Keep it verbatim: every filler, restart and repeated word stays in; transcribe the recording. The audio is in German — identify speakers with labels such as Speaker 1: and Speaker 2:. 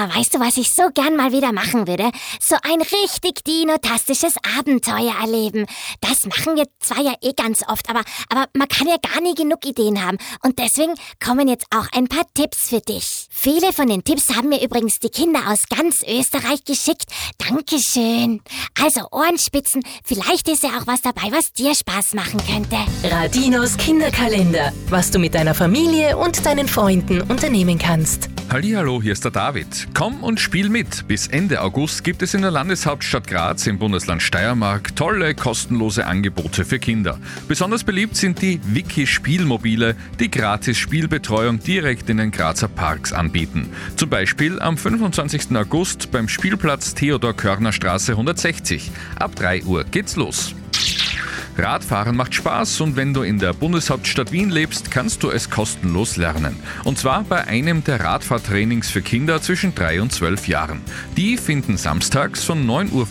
Speaker 1: weißt du, was ich so gern mal wieder machen würde? So ein richtig dinotastisches Abenteuer erleben. Das machen wir zwar ja eh ganz oft, aber, aber man kann ja gar nie genug Ideen haben. Und deswegen kommen jetzt auch ein paar Tipps für dich. Viele von den Tipps haben mir übrigens die Kinder aus ganz Österreich geschickt. Dankeschön. Also Ohrenspitzen, vielleicht ist ja auch was dabei, was dir Spaß machen könnte.
Speaker 2: Radinos Kinderkalender. Was du mit deiner Familie und deinen Freunden unternehmen kannst.
Speaker 3: Hallihallo, hier ist der David. Komm und spiel mit. Bis Ende August gibt es in der Landeshauptstadt Graz im Bundesland Steiermark tolle, kostenlose Angebote für Kinder. Besonders beliebt sind die Wiki-Spielmobile, die gratis Spielbetreuung direkt in den Grazer Parks anbieten. Zum Beispiel am fünfundzwanzigsten August beim Spielplatz Theodor-Körner-Straße hundertsechzig. Ab drei Uhr geht's los. Radfahren macht Spaß und wenn du in der Bundeshauptstadt Wien lebst, kannst du es kostenlos lernen. Und zwar bei einem der Radfahrtrainings für Kinder zwischen drei und zwölf Jahren. Die finden samstags von neun Uhr